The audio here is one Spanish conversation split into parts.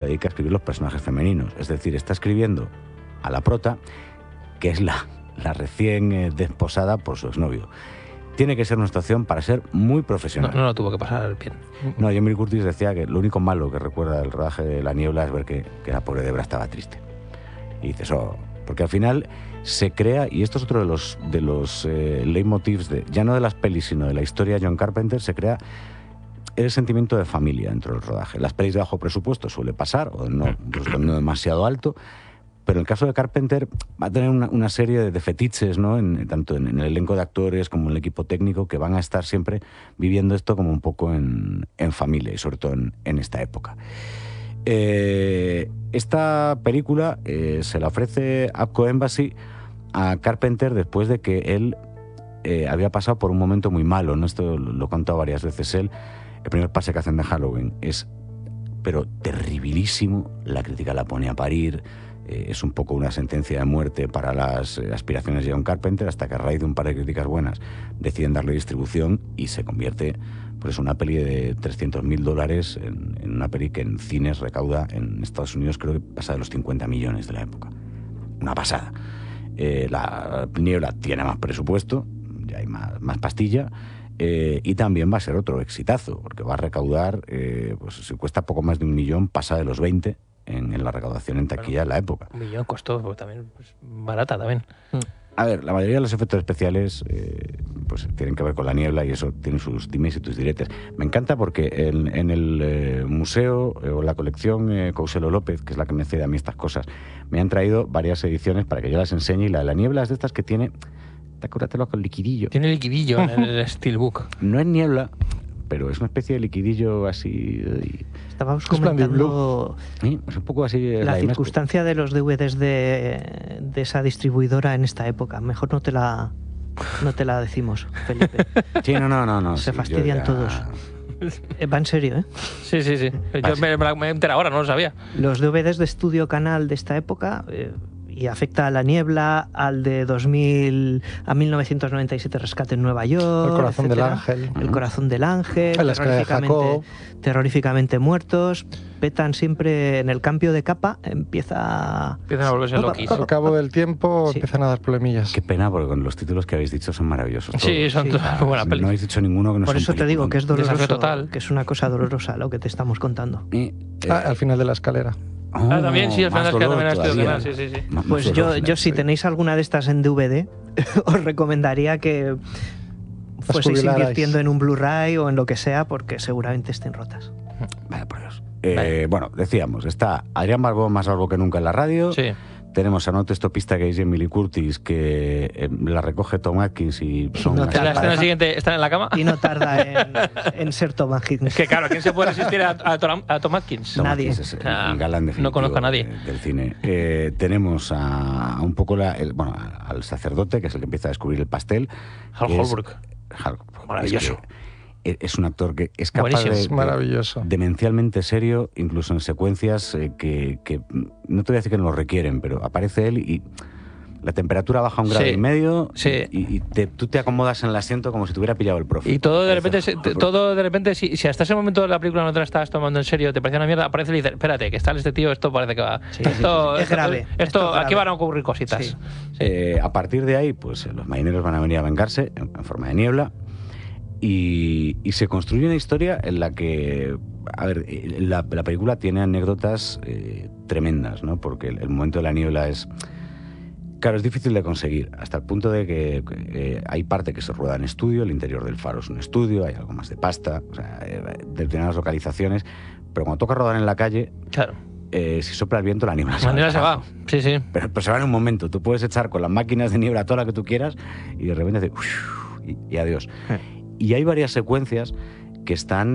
dedica a escribir los personajes femeninos. Es decir, está escribiendo a la prota, que es la recién desposada por su exnovio. Tiene que ser una situación para ser muy profesional. No tuvo que pasar bien. No, Jamie Lee Curtis decía que lo único malo que recuerda del rodaje de La Niebla es ver que la pobre Debra estaba triste. Y dices, porque al final se crea, y esto es otro de los leitmotivs, ya no de las pelis, sino de la historia de John Carpenter, se crea el sentimiento de familia dentro del rodaje. Las pelis de bajo presupuesto suele pasar, o no demasiado alto, pero en el caso de Carpenter va a tener una serie de fetiches, ¿no? Tanto en el elenco de actores como en el equipo técnico, que van a estar siempre viviendo esto como un poco en familia, y sobre todo en esta época. Esta película se la ofrece Apco Embassy a Carpenter después de que él había pasado por un momento muy malo, ¿no? Esto lo he contado varias veces él. El primer pase que hacen de Halloween es pero terribilísimo, la crítica la pone a parir, es un poco una sentencia de muerte para las aspiraciones de John Carpenter, hasta que a raíz de un par de críticas buenas deciden darle distribución y se convierte pues una peli de $300.000 en una peli que en cines recauda en Estados Unidos, creo que pasa de los 50 millones de la época. Una pasada. La Niebla tiene más presupuesto, ya hay más pastilla, y también va a ser otro exitazo, porque va a recaudar, pues si cuesta poco más de 1 millón, pasa de los 20 en la recaudación en taquilla de la época. 1 millón costó, porque también pues, barata también. A ver, la mayoría de los efectos especiales pues tienen que ver con La Niebla, y eso tiene sus dimes y tus diretes. Me encanta porque en el museo o la colección Couselo López, que es la que me cede a mí estas cosas, me han traído varias ediciones para que yo las enseñe, y la de La Niebla es de estas que tiene, acuérdate, con liquidillo. Tiene liquidillo en el Steelbook. No es niebla, pero es una especie de liquidillo así. Estábamos comentando es un poco así la circunstancia de los DVDs de esa distribuidora en esta época. Mejor no te la decimos, Felipe. Sí, no. Se fastidian todos. Va en serio, ¿eh? Sí. Yo me he enterado ahora, no lo sabía. Los DVDs de Estudio Canal de esta época... y afecta a La Niebla, al de 2000 a 1997 Rescate en Nueva York, El corazón etcétera. del ángel. El corazón del ángel, La escala de Jacob. terroríficamente muertos, petan siempre en el cambio de capa, empiezan a volverse loquis. Al cabo del tiempo Sí. empiezan a dar problemillas. Qué pena, porque con los títulos que habéis dicho son maravillosos. Sí, todos. son todas buenas No pelis. habéis dicho ninguno que no Por sea eso un te digo que es doloroso, Desafío total. que es una cosa dolorosa lo que te estamos contando. Al final de la escalera. También sí, al final más es que dolor también ha Estudio todavía. Canal, sí. Más Pues dolor, yo si tenéis alguna de estas en DVD, os recomendaría que fueseis jubilarais. invirtiendo en un Blu-ray o en lo que sea, porque seguramente estén rotas. Vaya por Dios. Bueno, decíamos, está Adrián Barbó, más Barbó que nunca en la radio. Sí. Tenemos a Note Estopista, que es Jamie Lee Curtis, que la recoge Tom Atkins y son... no unas- te En la escena siguiente están en la cama. Y no tarda en ser Tom Atkins. Es que claro, ¿quién se puede resistir a Tom Atkins? Tom Nadie. Atkins es el galán definitivo No conozco a nadie. del cine. Tenemos a un poco al sacerdote, que es el que empieza a descubrir el pastel. Hal que es- Holbrook. Maravilloso. Es un actor que es capaz Buenísimo. de, Es maravilloso. demencialmente serio, incluso en secuencias que no te voy a decir que no lo requieren, pero aparece él y la temperatura baja 1,5 grados Sí. y tú te acomodas en el asiento como si te hubiera pillado el profe. Y todo de repente, Dices, si hasta ese momento de la película no te la estabas tomando en serio, te parecía una mierda, aparece y dice, espérate, que está este tío, esto parece que va. Esto Es grave. Esto, Esto es aquí grave. van a ocurrir cositas. Sí. A partir de ahí, pues los marineros van a venir a vengarse en forma de niebla. Y se construye una historia en la que, a ver, la película tiene anécdotas tremendas, ¿no? Porque el momento de la niebla es... Claro, es difícil de conseguir, hasta el punto de que hay parte que se rueda en estudio, el interior del faro es un estudio, hay algo más de pasta, o sea, determinadas localizaciones, pero cuando toca rodar en la calle, Claro. si sopla el viento, la niebla La niebla se va. Sí. Pero se va en un momento. Tú puedes echar con las máquinas de niebla toda la que tú quieras y de repente hace... y adiós. Y hay varias secuencias que están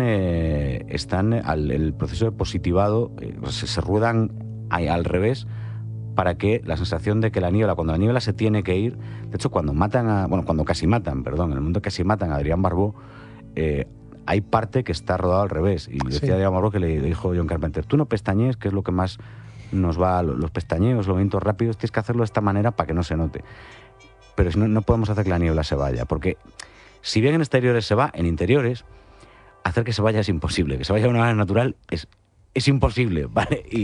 el proceso de positivado, se ruedan al revés, para que la sensación de que cuando la niebla se tiene que ir, de hecho cuando casi matan, en el momento que casi matan a Adrián Barbó, hay parte que está rodado al revés. Y decía Adrián Barbó que le dijo John Carpenter, tú no pestañees, que es lo que más nos va, los pestañeos, los movimientos rápidos, tienes que hacerlo de esta manera para que no se note. Pero si no podemos hacer que la niebla se vaya, porque si bien en exteriores se va, en interiores, hacer que se vaya es imposible. Que se vaya de una manera natural es imposible, ¿vale?